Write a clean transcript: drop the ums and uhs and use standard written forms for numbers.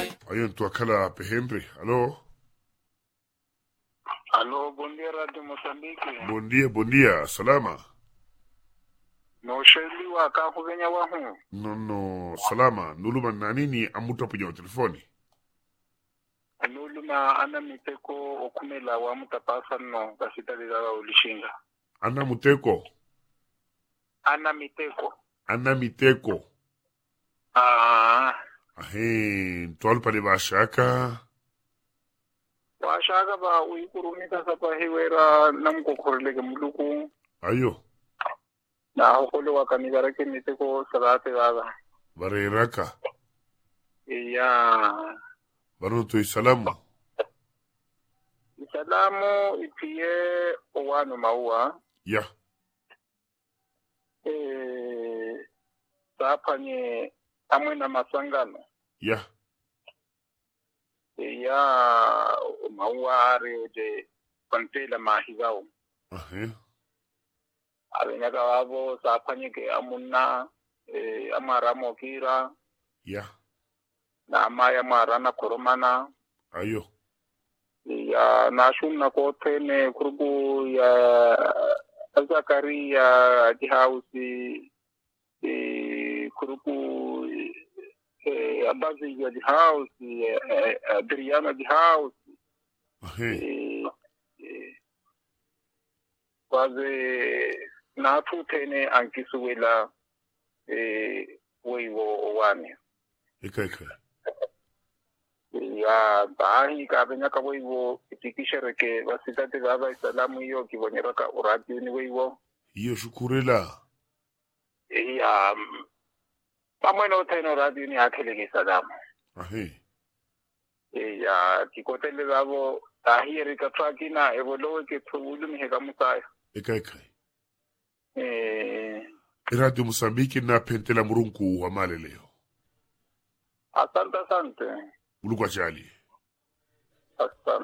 Ayo ntuakala pehembre. Alô? Alô, bom dia, Rádio Moçambique. Bom dia, salama. No sheli wa ka kuvenya wahu. No, salama. Nuluma nanini amuta penye telefoni. Nuluma ana miteko okumela wa mutapasa no kasita lilawa ulishinga. Ana muteko. Ana miteko. Ahe, tualu pale bashaka. Washaka ba uikurumika sapa hiwera namkokoreleke muluku. Ayo. Na hokole wakanigarake miteko sarate waga. Bareraka. Iya. Baruto isalamu. Isalamu ipie owanu maua. Ya. Sapanye amwe na masangano. Ya. Ya maua are oje pantela mahigao. Ahe. Abenyaga wabo sapanye ke amuna amaramo kira. Ya. Na amaya marana koromana. Ayo. Ya nashuna kotene kurubu ya Zakaria Jihausi kurubu abazi ya Jihausi Adriana Jihausi waze natutene ankisuwela weiwo wane Eka. ya bahi kabenya ka weiwo itikishereke wasitate baba isalamu hiyo kibonyeraka uradi ni weiwo Iyo shukurela. ya pamweno teno radio ni akheleke salamu Ahe. ya kikotele babo tahiri ka twakina evolowe ke thulu ni heka musaya Eka. Radio Mosambiki na pentela murunku wa male leo. asante Ulukwa chali. asante